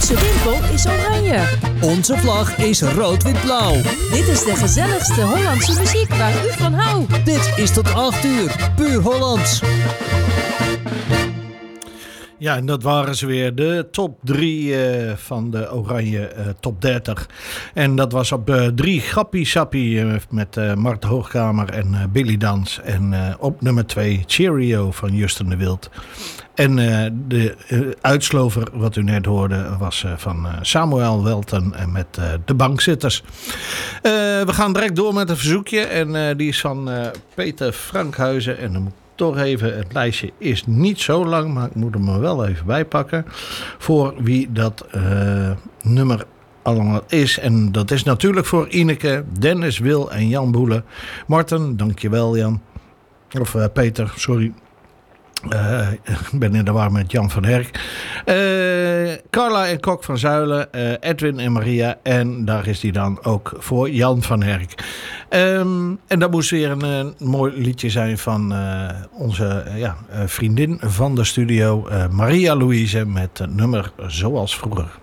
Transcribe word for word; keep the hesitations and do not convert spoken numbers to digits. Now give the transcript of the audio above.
Onze winkel is oranje. Onze vlag is rood-wit-blauw. Dit is de gezelligste Hollandse muziek waar u van houdt. Dit is tot acht uur, puur Hollands. Ja, en dat waren ze weer, de top drie uh, van de Oranje uh, top dertig. En dat was op uh, drie Grappie Sappie uh, met uh, Mart Hoogkamer en uh, Billy Dans. En uh, op nummer twee Cheerio van Justin de Wild. En uh, de uh, uitslover wat u net hoorde was uh, van uh, Samuel Welten en met uh, de bankzitters. Uh, we gaan direct door met een verzoekje en uh, die is van uh, Peter Frankhuizen en dan moet toch even, het lijstje is niet zo lang, maar ik moet hem er wel even bijpakken. Voor wie dat uh, nummer allemaal is. En dat is natuurlijk voor Ineke, Dennis, Wil en Jan Boele. Marten, dankjewel Jan. Of uh, Peter, sorry. Uh, ik ben in de war met Jan van Herk. Uh, Carla en Kok van Zuilen. Uh, Edwin en Maria. En daar is die dan ook voor Jan van Herk. Um, en dat moest weer een, een mooi liedje zijn van uh, onze uh, ja, uh, vriendin van de studio. Uh, Maria Louise met het nummer Zoals Vroeger.